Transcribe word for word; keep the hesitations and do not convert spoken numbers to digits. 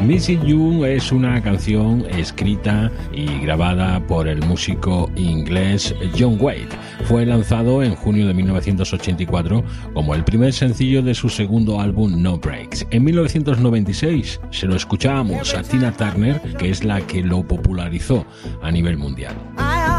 Missing You es una canción escrita y grabada por el músico inglés John Wade. Fue lanzado en junio de mil novecientos ochenta y cuatro como el primer sencillo de su segundo álbum No Breaks. En mil novecientos noventa y seis se lo escuchábamos a Tina Turner, que es la que lo popularizó a nivel mundial.